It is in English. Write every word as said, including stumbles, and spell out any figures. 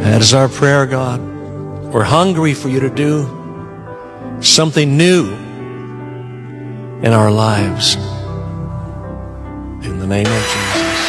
That is our prayer, God. We're hungry for you to do something new in our lives. In the name of Jesus.